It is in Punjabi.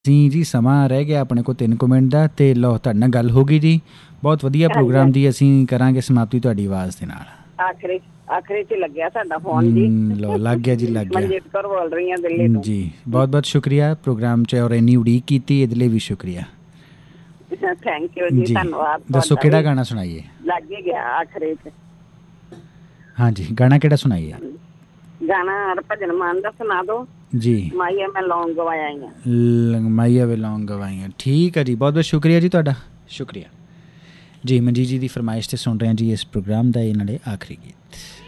ਅਸੀਂ ਜੀ ਸਮਾਂ ਰਹਿ ਗਿਆ ਆਪਣੇ ਕੋਲ 3 ਮਿੰਟ ਦਾ, ਅਤੇ ਲਓ ਤੁਹਾਡੇ ਨਾਲ ਗੱਲ ਹੋ ਗਈ ਜੀ। ਬਹੁਤ ਵਧੀਆ ਪ੍ਰੋਗਰਾਮ ਦੀ ਅਸੀਂ ਕਰਾਂਗੇ ਸਮਾਪਤੀ ਤੁਹਾਡੀ ਆਵਾਜ਼ ਦੇ ਨਾਲ। ਆਖਰੀ 'ਚ ਲੱਗਿਆ ਸਾਡਾ ਫੋਨ ਜੀ। ਲਓ ਲੱਗ ਗਿਆ ਜੀ, ਲੱਗ ਗਿਆ। ਮਨਜੀਤ ਕੌਰ ਬੋਲ ਰਹੀ ਹਾਂ ਦਿੱਲੀ ਤੋਂ ਜੀ। ਬਹੁਤ ਬਹੁਤ ਸ਼ੁਕਰੀਆ ਪ੍ਰੋਗਰਾਮ 'ਚ ਔਰ ਇੰਨੀ ਉਡੀਕ ਕੀਤੀ, ਇਹਦੇ ਲਈ ਵੀ ਸ਼ੁਕਰੀਆ। ਥੈਂਕ ਯੂ ਜੀ, ਧੰਨਵਾਦ। ਦੱਸੋ ਕਿਹੜਾ ਗਾਣਾ ਸੁਣਾਈਏ? ਲੱਗ ਹੀ ਗਿਆ ਆਖਰੀ 'ਚ। ਹਾਂਜੀ, ਗਾਣਾ ਕਿਹੜਾ ਸੁਣਾਈਏ? ਗਾਣਾ ਹਰਭਜਨ ਮਾਨ ਦਾ ਸੁਣਾ ਦਿਓ ਜੀ। ਮਾਈਆ ਮੈਂ ਲੌਂਗ ਗਵਾਈਆਂ। ਮਾਈਆ ਵੇ ਲੌਂਗ ਗਵਾਈਆਂ। ਠੀਕ ਹੈ ਜੀ, ਬਹੁਤ ਬਹੁਤ ਸ਼ੁਕਰੀਆ ਜੀ ਤੁਹਾਡਾ, ਸ਼ੁਕਰੀਆ ਜੀ। ਮਨਜੀਤ ਜੀ ਦੀ ਫਰਮਾਇਸ਼ 'ਤੇ ਸੁਣ ਰਹੇ ਹਾਂ ਜੀ ਇਸ ਪ੍ਰੋਗਰਾਮ ਦਾ ਇਹ ਨਾਲੇ ਆਖਰੀ ਗੀਤ।